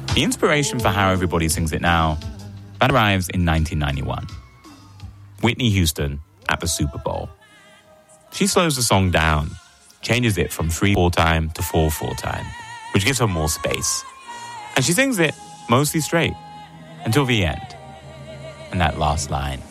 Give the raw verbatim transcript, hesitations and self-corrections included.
The inspiration for how everybody sings it now, that arrives in nineteen ninety-one. Whitney Houston at the Super Bowl. She slows the song down, changes it from three four time to four four time, which gives her more space. And she sings it mostly straight until the end. And that last line.